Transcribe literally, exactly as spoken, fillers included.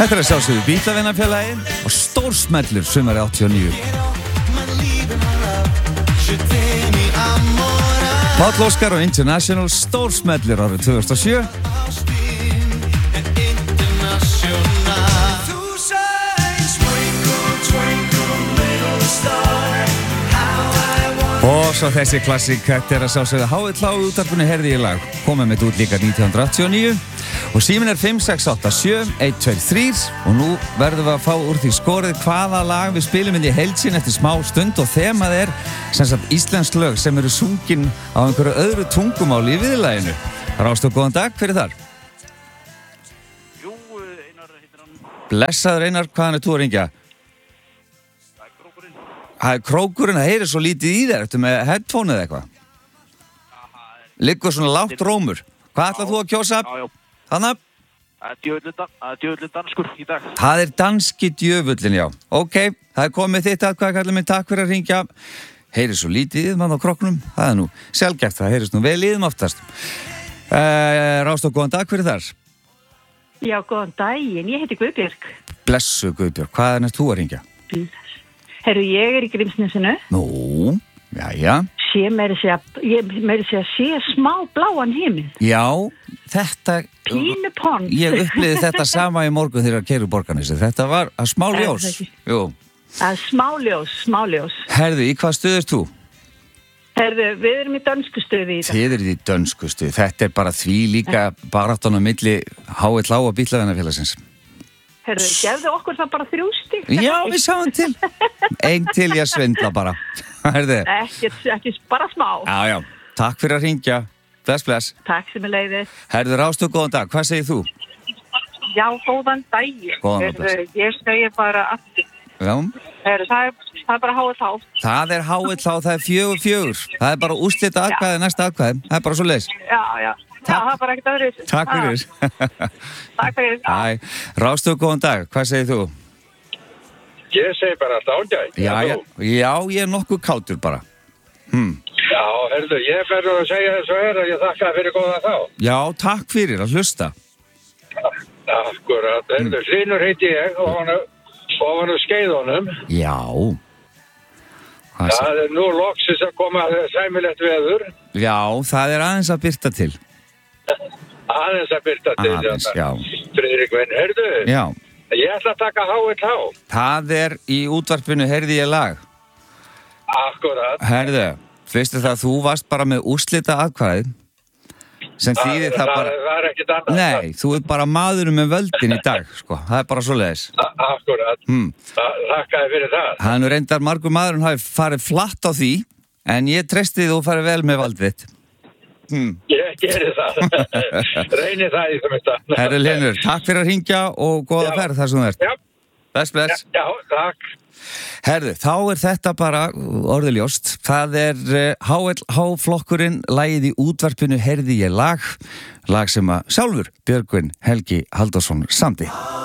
Þetta er að sjálfsögðu Bítlavinafélagi og stórsmellur sumarið áttatíu og níu. Páll Óskar og International stórsmellur árið tvö þúsund og sjö. Og svo þessi klassík, þetta er að sjálfsögðu Há vill há í útvarpinu heyrði ég lag. Komið með út líka nítján hundruð áttatíu og níu. Og síminn er fimm sex átta sjö eitt tvö þrjú og nú verðum við að fá úr því skorið hvaða lag við spilum inn í heild sinni eftir smá stund og þemað er sem sagt íslensk lög sem eru sungin á einhverju öðru tungumáli í viðlaginu. Rástu, góðan dag, hver er þar? Jú, Einar heitir hann. Blessaður Einar, hvaðan er þú að ringja? Það er Krókurinn. Það er Krókurinn, það heyrir svo lítið í þér, ertu með headphone eða eitthvað? Liggur svona lágt rómur. Hvað ætlað þú að kjósa? Já, já. Þannig? Það er djöfullin danskur í dag. Það er danski djöfullin, já. Ok, það er komið þitt að hvað kallar mig, takk fyrir að ringja. Heyrir svo lítið í mann á kroknum. Það er nú sjálfgeft, það heyrist nú vel í þeim oftast. Uh, Ráðstof, góðan dag, hver er þar? Já, góðan daginn, ég heiti Guðbjörg. Blessu Guðbjörg, hvað er næst þú að ringja? Herru, ég er í Grímsnesinu. Nú, jæja. Sé meiri sé að, ég meiri sé að sé smá bláan himinn. Já, þetta... Pínu pond. Ég upplýði þetta sama í morgun þegar að keyra úr Borgarnesi. Þetta var að smá ljós. Jú. Að smá ljós, smá ljós. Herðu, í hvað stuð ert þú? Herru, við erum í dönsku stuði í dag. Þið eruð í dönsku stuði. Þetta er bara því líka baráttan á milli Há vill há og Bítlavinafélagsins. Herru, gefðu okkur það bara þrjú stig. Já, við sjáum til. Einn til ég svindla bara. Herðu. Ekki, ekki bara smá. Já, já. Takk fyrir að ringja. Bless, bless. Takk sem er leiðið. Herðu, Ráðstof, góðan dag. Hvað segir þú? Já, góðan daginn. Góðan dag. Ég segi bara aftur. Já. Heru, það, er, það er bara Há vill há. Það er Há vill há, það er fjögur fjögur. Það er bara úrslita atkvæði, næsta atkvæði. Það er bara svo leis. Já, já. Já, það er bara ekkert öðru. Takk fyrir. Takk fyrir. Æ, Ráðstof, góðan dag. Hvað segir þú? Ég segi bara alltaf ágætt. Já, já, já, ég er nokkuð kátur bara. Hm. Já, herðu, ég verður að segja þess að er að ég þakka fyrir góða þá. Já, takk fyrir að hlusta. Akkurat, herðu, Hlynur heiti ég og hann og hann er skeiðunum. Já. Það er nú loksins að koma sæmilegt veður. Já, það er aðeins að byrta til. Aðeins að byrta til. Aðeins, já. Friðrik Venn, herðu. Já. Ég ætla að taka Há vill há. Það er í útvarpinu heyrði ég lag. Akkurat. Herðu, veistu það, þú varst bara með úrslita atkvæði sem þýðir það bara... Það er ekkit annað. Nei, þú er bara maðurinn með völdin í dag, sko. Það er bara svo leiðis. Akkurat. Hmm. Þakkaði fyrir það. Það er nú reyndar margur maðurinn hafi farið flatt á því, en ég treysti þú farið vel með valdið. Hmm. Ég geri það. Reyni það í það minnsta. Herru Hlynur, takk fyrir að hringja og góða ferð þar sem þú ert. Já. Bless, bless. Já, já, takk. Herðu, þá er þetta bara orðiljóst. Það er uh, Há vill há flokkurinn, lagið í útvarpinu heyrði ég lag, lag sem að sjálfur Björgvin Helgi Halldórsson samdi.